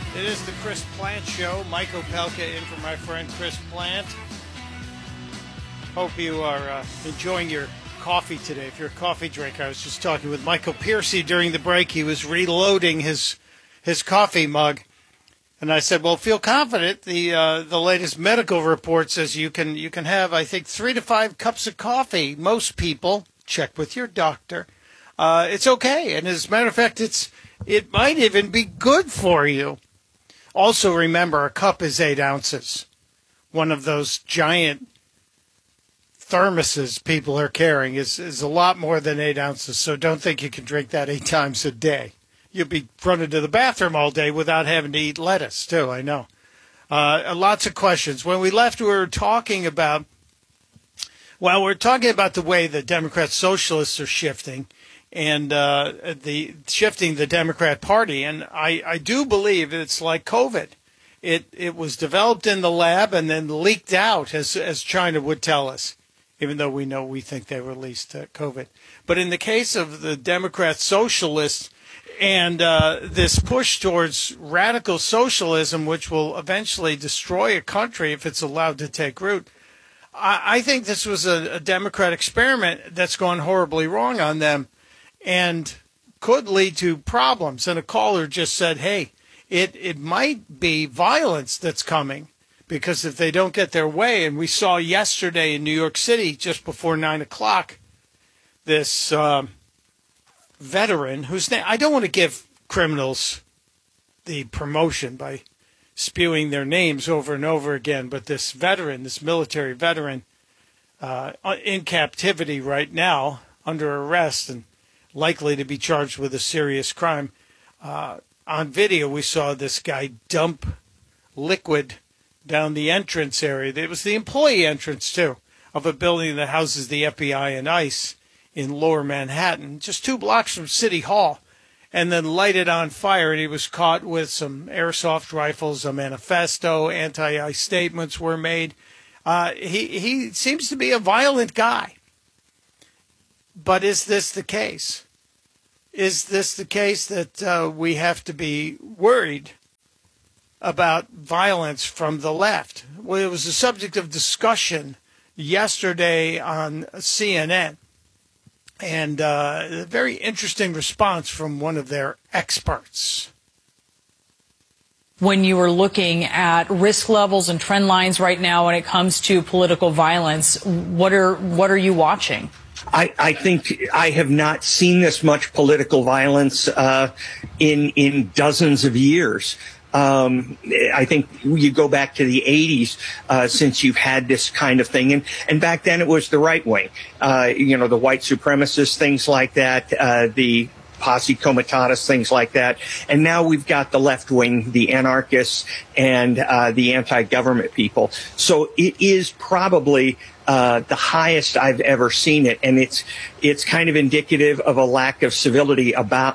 It is the Chris Plant Show. Mike Opelka in for my friend Chris Plant. Hope you are enjoying your coffee today. If you're a coffee drinker, I was just talking with Michael Piercy during the break. He was reloading his coffee mug. And I said, well, feel confident. The latest medical report says you can have, I think, 3 to 5 cups of coffee. Most people, check with your doctor. It's okay. And as a matter of fact, it might even be good for you. Also, remember, a cup is 8 ounces. One of those giant thermoses people are carrying is a lot more than 8 ounces. So don't think you can drink that 8 times a day. You'll be running to the bathroom all day without having to eat lettuce, too, I know. Lots of questions. When we left, we were talking about the way the Democrat socialists are shifting and shifting the Democrat Party. And I do believe it's like COVID. It was developed in the lab and then leaked out, as China would tell us, even though we think they released COVID. But in the case of the Democrat socialists and this push towards radical socialism, which will eventually destroy a country if it's allowed to take root, I think this was a Democrat experiment that's gone horribly wrong on them and could lead to problems. And a caller just said, hey, it might be violence that's coming because if they don't get their way, and we saw yesterday in New York City just before 9 o'clock, this veteran whose name, I don't want to give criminals the promotion by spewing their names over and over again, but this veteran, this military veteran, in captivity right now, under arrest and likely to be charged with a serious crime. On video, we saw this guy dump liquid down the entrance area. It was the employee entrance, too, of a building that houses the FBI and ICE in Lower Manhattan, just 2 blocks from City Hall, and then light it on fire. And he was caught with some airsoft rifles, a manifesto, anti-ICE statements were made. He seems to be a violent guy. But is this the case? Is this the case that we have to be worried about violence from the left? Well, it was the subject of discussion yesterday on CNN. And a very interesting response from one of their experts. When you were looking at risk levels and trend lines right now when it comes to political violence, what are you watching? I think I have not seen this much political violence in dozens of years. I think you go back to the 80s since you've had this kind of thing. And back then it was the right wing, the white supremacists, things like that, the posse comitatus, things like that. And now we've got the left wing, the anarchists, and the anti-government people. So it is probably the highest I've ever seen it. And it's kind of indicative of a lack of civility about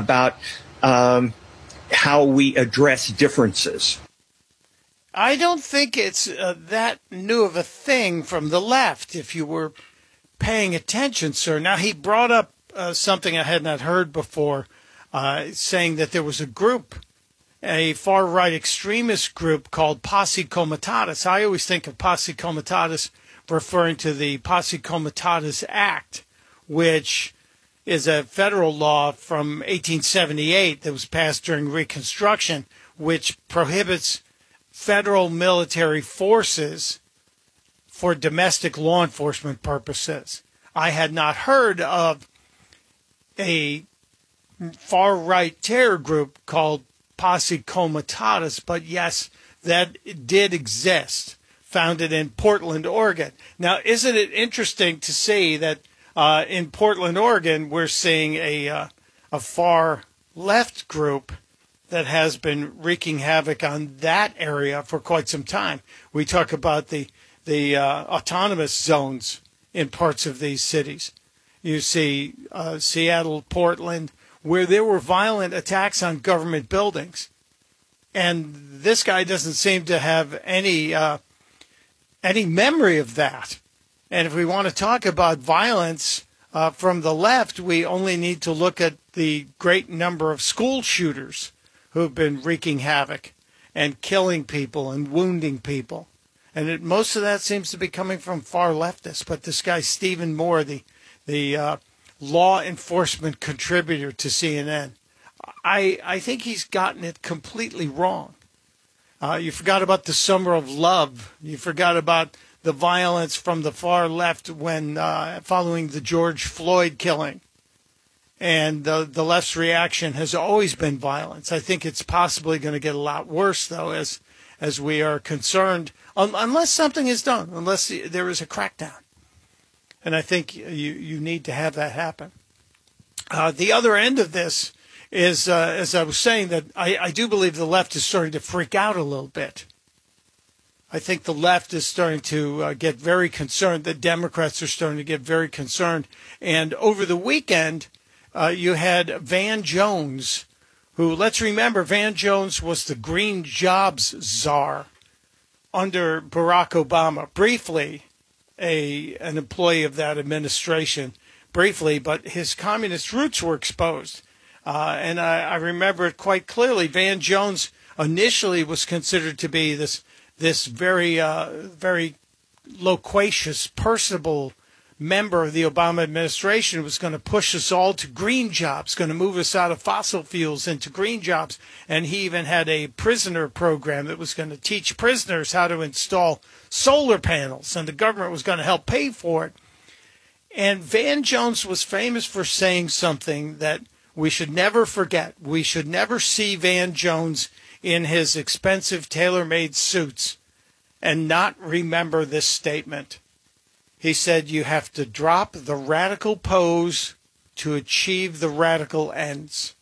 how we address differences. I don't think it's that new of a thing from the left, if you were paying attention, sir. Now, he brought up something I had not heard before, saying that there was a group, a far-right extremist group called Posse Comitatus. I always think of Posse Comitatus referring to the Posse Comitatus Act, which is a federal law from 1878 that was passed during Reconstruction, which prohibits federal military forces for domestic law enforcement purposes. I had not heard of a far-right terror group called Posse Comitatus, but yes, that did exist, founded in Portland, Oregon. Now, isn't it interesting to see that in Portland, Oregon, we're seeing a far left group that has been wreaking havoc on that area for quite some time. We talk about the autonomous zones in parts of these cities. You see Seattle, Portland, where there were violent attacks on government buildings. And this guy doesn't seem to have any memory of that. And if we want to talk about violence from the left, we only need to look at the great number of school shooters who have been wreaking havoc and killing people and wounding people. And most of that seems to be coming from far leftists. But this guy, Stephen Moore, the law enforcement contributor to CNN, I think he's gotten it completely wrong. You forgot about the Summer of Love. You forgot about the violence from the far left when following the George Floyd killing. And the left's reaction has always been violence. I think it's possibly going to get a lot worse, though, as we are concerned, unless something is done, unless there is a crackdown. And I think you need to have that happen. The other end of this is, as I was saying, that I do believe the left is starting to freak out a little bit. I think the left is starting to get very concerned. The Democrats are starting to get very concerned. And over the weekend, you had Van Jones, who, let's remember, Van Jones was the green jobs czar under Barack Obama. Briefly, an employee of that administration, briefly, but his communist roots were exposed. And I remember it quite clearly. Van Jones initially was considered to be this very, very loquacious, personable member of the Obama administration who was going to push us all to green jobs, going to move us out of fossil fuels into green jobs. And he even had a prisoner program that was going to teach prisoners how to install solar panels, and the government was going to help pay for it. And Van Jones was famous for saying something that we should never forget. We should never see Van Jones in his expensive tailor-made suits and not remember this statement. He said, you have to drop the radical pose to achieve the radical ends.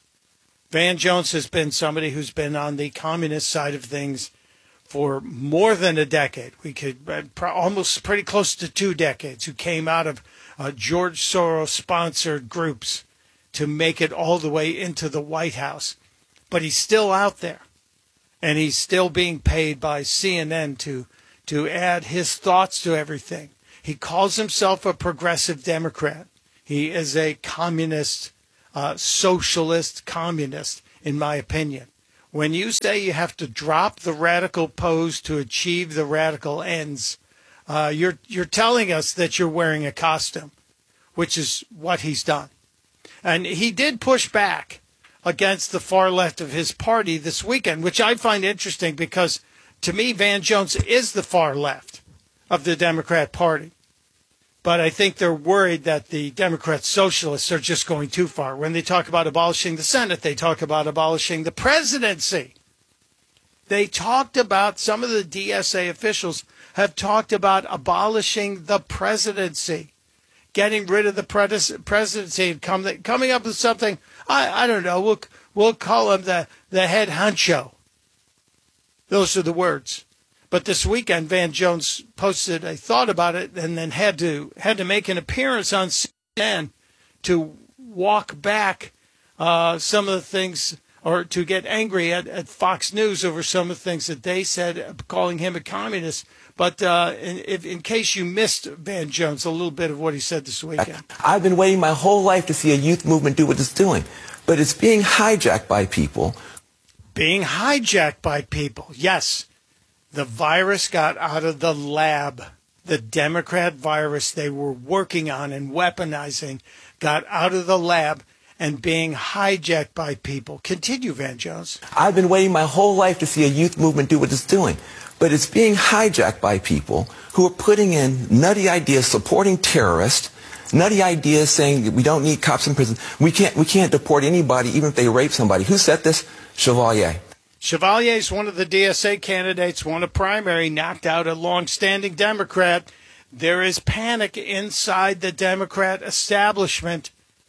Van Jones has been somebody who's been on the communist side of things for more than a decade. We could almost pretty close to 2 decades, who came out of George Soros-sponsored groups to make it all the way into the White House. But he's still out there, and he's still being paid by CNN to add his thoughts to everything. He calls himself a progressive Democrat. He is a communist, socialist communist, in my opinion. When you say you have to drop the radical pose to achieve the radical ends, you're telling us that you're wearing a costume, which is what he's done. And he did push back against the far left of his party this weekend, which I find interesting because, to me, Van Jones is the far left of the Democrat Party. But I think they're worried that the Democrat socialists are just going too far. When they talk about abolishing the Senate, they talk about abolishing the presidency. They talked about, some of the DSA officials have talked about abolishing the presidency, getting rid of the presidency and coming up with something, I don't know, we'll call him the head honcho. Those are the words. But this weekend, Van Jones posted a thought about it and then had to make an appearance on CNN to walk back some of the things, or to get angry at Fox News over some of the things that they said, calling him a communist. But in case you missed Van Jones, a little bit of what he said this weekend. I've been waiting my whole life to see a youth movement do what it's doing. But it's being hijacked by people. Being hijacked by people, yes. The virus got out of the lab. The Democrat virus they were working on and weaponizing got out of the lab and being hijacked by people. Continue, Van Jones. I've been waiting my whole life to see a youth movement do what it's doing. But it's being hijacked by people who are putting in nutty ideas supporting terrorists, nutty ideas saying that we don't need cops in prison. We can't deport anybody even if they rape somebody. Who said this? Chevalier. Chevalier is one of the DSA candidates, won a primary, knocked out a long-standing Democrat. There is panic inside the Democrat establishment,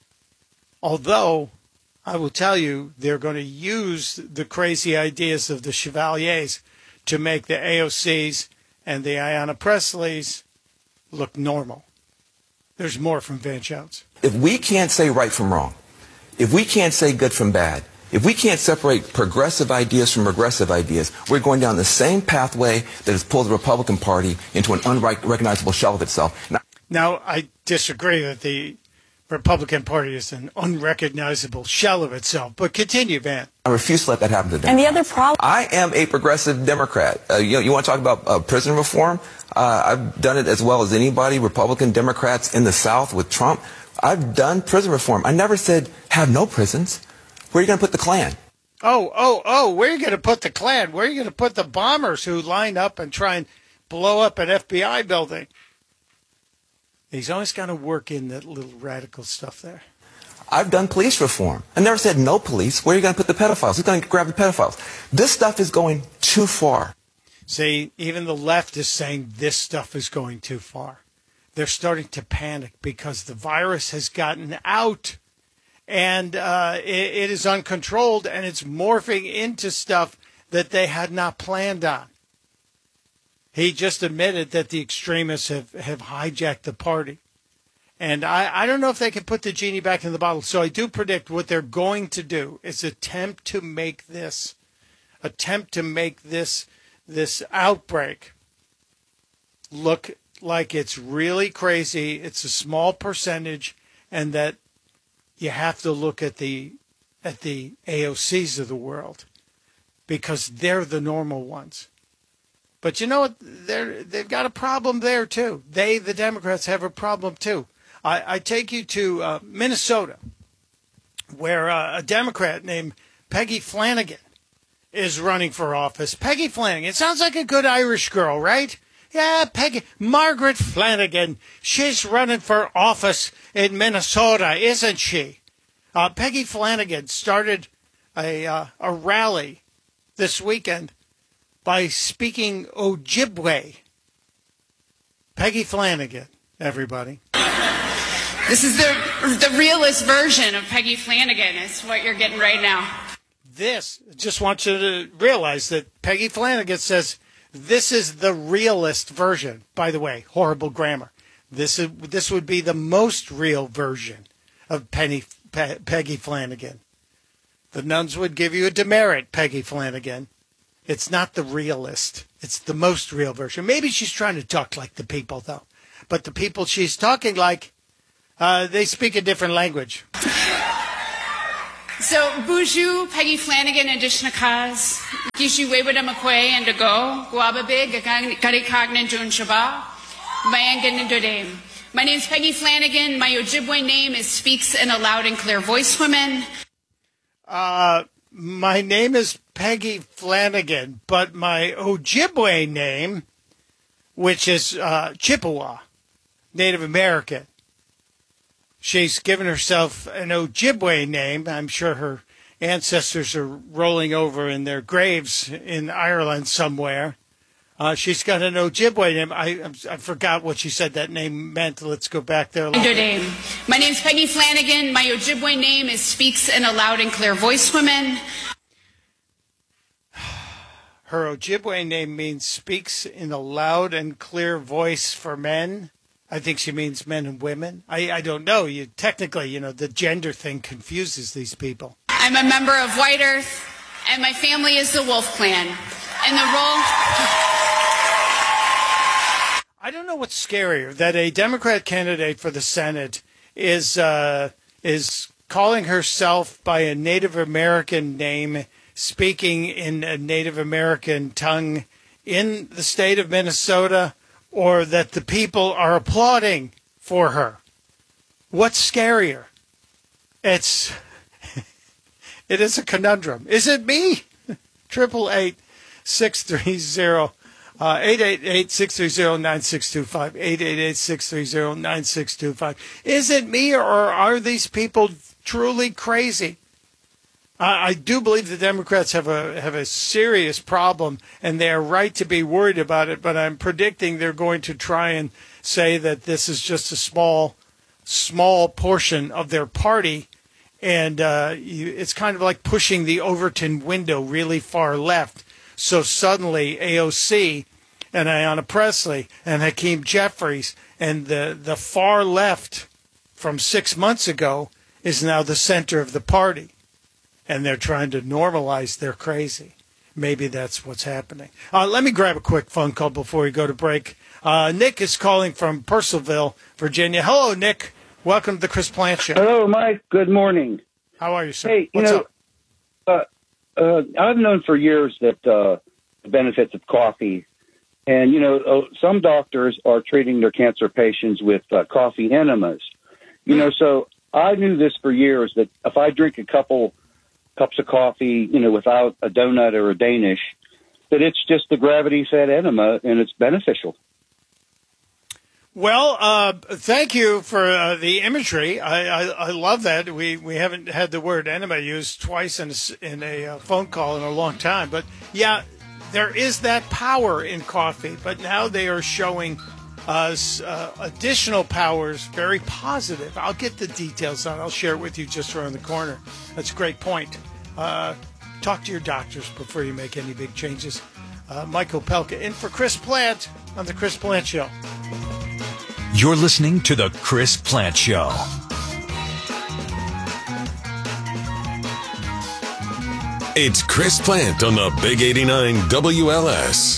although I will tell you they're going to use the crazy ideas of the Chevaliers to make the AOCs and the Ayanna Presleys look normal. There's more from Van Jones. If we can't say right from wrong, if we can't say good from bad, if we can't separate progressive ideas from regressive ideas, we're going down the same pathway that has pulled the Republican Party into an unrecognizable shell of itself. Now, I disagree that the Republican Party is an unrecognizable shell of itself. But continue, Van. I refuse to let that happen to them. And the other problem... I am a progressive Democrat. You want to talk about prison reform? I've done it as well as anybody, Republican Democrats in the South with Trump. I've done prison reform. I never said have no prisons. Where are you going to put the Klan? Oh, where are you going to put the Klan? Where are you going to put the bombers who line up and try and blow up an FBI building? He's always got to work in that little radical stuff there. I've done police reform. I never said no police. Where are you going to put the pedophiles? Who's going to grab the pedophiles? This stuff is going too far. See, even the left is saying this stuff is going too far. They're starting to panic because the virus has gotten out and it is uncontrolled and it's morphing into stuff that they had not planned on. He just admitted that the extremists have hijacked the party. And I don't know if they can put the genie back in the bottle. So I do predict what they're going to do is attempt to make this outbreak look like it's really crazy. It's a small percentage, and that you have to look at the AOCs of the world because they're the normal ones. But you know what? They've got a problem there, too. The Democrats, have a problem, too. I take you to Minnesota, where a Democrat named Peggy Flanagan is running for office. Peggy Flanagan. It sounds like a good Irish girl, right? Yeah, Margaret Flanagan. She's running for office in Minnesota, isn't she? Peggy Flanagan started a rally this weekend by speaking Ojibwe. Peggy Flanagan, everybody. This is the realist version of Peggy Flanagan is what you're getting right now. Just want you to realize that Peggy Flanagan says this is the realist version. By the way, horrible grammar. This would be the most real version of Peggy Flanagan. The nuns would give you a demerit, Peggy Flanagan. It's not the realist. It's the most real version. Maybe she's trying to talk like the people, though. But the people she's talking like, they speak a different language. So, Buju, Peggy Flanagan, and Dishnakaz, Gishu Wewada McQuay, and Ago, Guababe, Garikagnan Jun Shaba, Mayangan Dodem. My name's Peggy Flanagan. My Ojibwe name is Speaks in a Loud and Clear Voice Woman. My name is Peggy Flanagan, but my Ojibwe name, which is Chippewa, Native American. She's given herself an Ojibwe name. I'm sure her ancestors are rolling over in their graves in Ireland somewhere. She's got an Ojibwe name. I forgot what she said that name meant. Let's go back there. My name's Peggy Flanagan. My Ojibwe name is Speaks in a Loud and Clear Voice Woman. Her Ojibwe name means speaks in a loud and clear voice for men. I think she means men and women. I don't know. Technically, the gender thing confuses these people. I'm a member of White Earth, and my family is the Wolf Clan. And the role... I don't know what's scarier, that a Democrat candidate for the Senate is calling herself by a Native American name, speaking in a Native American tongue in the state of Minnesota, or that the people are applauding for her. What's scarier? It is a conundrum. Is it me? 888-630 888-630-9625 888-630-9625. Is it me, or are these people truly crazy? I do believe the Democrats have a serious problem, and they are right to be worried about it, but I'm predicting they're going to try and say that this is just a small portion of their party, and it's kind of like pushing the Overton window really far left. So suddenly AOC and Ayanna Pressley and Hakeem Jeffries and the far left from 6 months ago is now the center of the party. And they're trying to normalize their crazy. Maybe that's what's happening. Let me grab a quick phone call before we go to break. Nick is calling from Purcellville, Virginia. Hello, Nick. Welcome to the Chris Plant Show. Hello, Mike. Good morning. How are you, sir? Hey, What's up? I've known for years that the benefits of coffee, and some doctors are treating their cancer patients with coffee enemas. So I knew this for years, that if I drink a couple cups of coffee, without a donut or a Danish, that it's just the gravity-fed enema and it's beneficial. Well, thank you for the imagery. I love that. We haven't had the word enema used twice in a phone call in a long time. But, yeah, there is that power in coffee. But now they are showing us additional powers, very positive. I'll get the details on it. I'll share it with you just around the corner. That's a great point. Talk to your doctors before you make any big changes. Michael Pelka in for Chris Plant on The Chris Plant Show. You're listening to The Chris Plant Show. It's Chris Plant on the Big 89 WLS.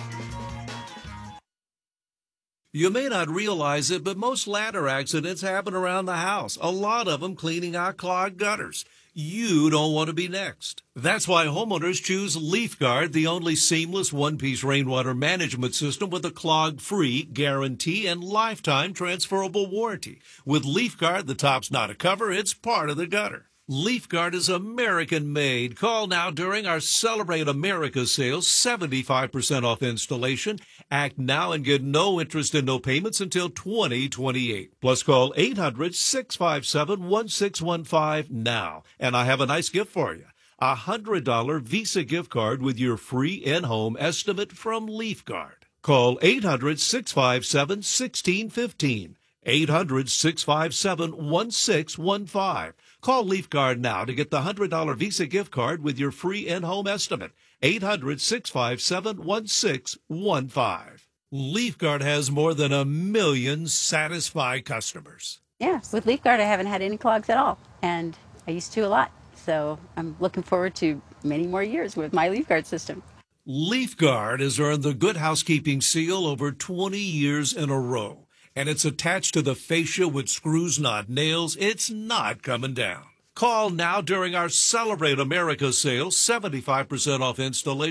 You may not realize it, but most ladder accidents happen around the house. A lot of them cleaning out clogged gutters. You don't want to be next. That's why homeowners choose LeafGuard, the only seamless one-piece rainwater management system with a clog-free guarantee and lifetime transferable warranty. With LeafGuard, the top's not a cover, it's part of the gutter. LeafGuard is American-made. Call now during our Celebrate America sales, 75% off installation. Act now and get no interest and no payments until 2028. Plus call 800-657-1615 now. And I have a nice gift for you. A $100 Visa gift card with your free in-home estimate from LeafGuard. Call 800-657-1615. 800-657-1615. Call LeafGuard now to get the $100 Visa gift card with your free in-home estimate. 800-657-1615. LeafGuard has more than 1 million satisfied customers. Yeah, with LeafGuard, I haven't had any clogs at all, and I used to a lot. So I'm looking forward to many more years with my LeafGuard system. LeafGuard has earned the Good Housekeeping seal over 20 years in a row. And it's attached to the fascia with screws, not nails. It's not coming down. Call now during our Celebrate America sale, 75% off installation.